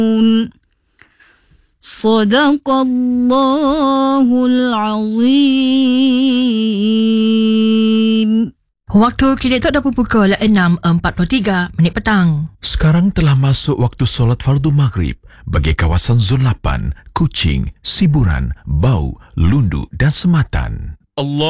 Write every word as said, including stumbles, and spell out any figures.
Sadaqallahul Azim. Waktu kini itu dah pukul enam empat puluh tiga minit petang. Sekarang telah masuk waktu solat fardu maghrib bagi kawasan Zon lapan, Kuching, Siburan, Bau, Lundu dan Sematan. Allah